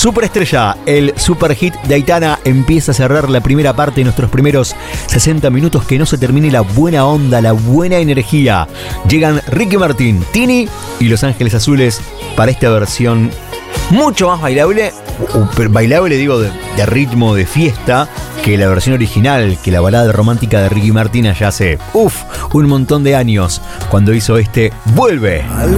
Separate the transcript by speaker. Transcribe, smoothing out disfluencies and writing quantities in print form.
Speaker 1: Superestrella, el super hit de Aitana empieza a cerrar la primera parte de nuestros primeros 60 minutos. Que no se termine la buena onda, la buena energía. Llegan Ricky Martin, Tini y Los Ángeles Azules para esta versión mucho más bailable. Bailable digo de ritmo de fiesta que la versión original, que la balada romántica de Ricky Martin allá hace un montón de años cuando hizo este Vuelve.